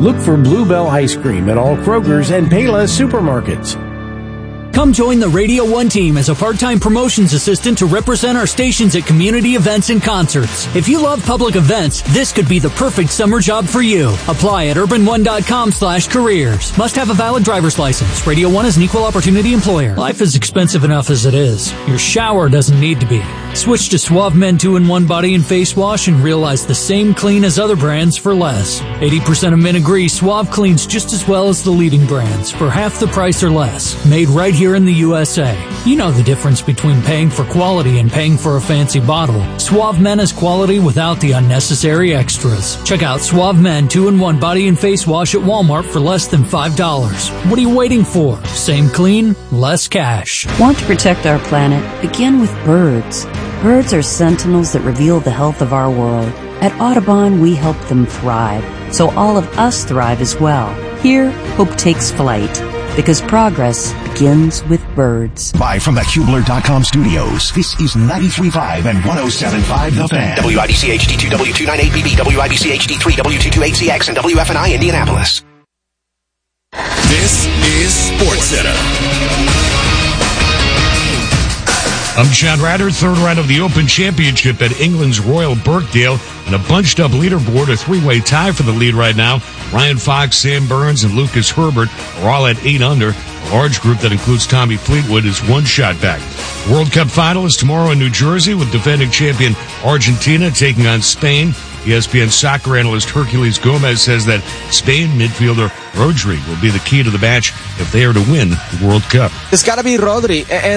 Look for Bluebell Ice Cream at all Kroger's and Payless supermarkets. Come join the Radio 1 team as a part-time promotions assistant to represent our stations at community events and concerts. If you love public events, this could be the perfect summer job for you. Apply at urban1.com/careers. Must have a valid driver's license. Radio 1 is an equal opportunity employer. Life is expensive enough as it is. Your shower doesn't need to be. Switch to Suave Men 2-in-1 Body and Face Wash and realize the same clean as other brands for less. 80% of men agree Suave cleans just as well as the leading brands for half the price or less. Made right here in the USA. You know the difference between paying for quality and paying for a fancy bottle. Suave Men is quality without the unnecessary extras. Check out Suave Men 2-in-1 Body and Face Wash at Walmart for less than $5. What are you waiting for? Same clean, less cash. Want to protect our planet? Begin with birds. Birds are sentinels that reveal the health of our world. At Audubon, we help them thrive, so all of us thrive as well. Here, hope takes flight, because progress begins with birds. Live from the Hubler.com studios, this is 93.5 and 107.5 The Fan. WIBC HD2, W298BB, WIBC HD3, W228CX, and WFNI Indianapolis. This is SportsCenter. I'm Chad Ryder, third round of the Open Championship at England's Royal Birkdale, and a bunched-up leaderboard, a three-way tie for the lead right now. Ryan Fox, Sam Burns, and Lucas Herbert are all at 8 under. A large group that includes Tommy Fleetwood is one shot back. World Cup final is tomorrow in New Jersey with defending champion Argentina taking on Spain. ESPN soccer analyst Hercules Gomez says that Spain midfielder Rodri will be the key to the match if they are to win the World Cup. It's got to be Rodri. And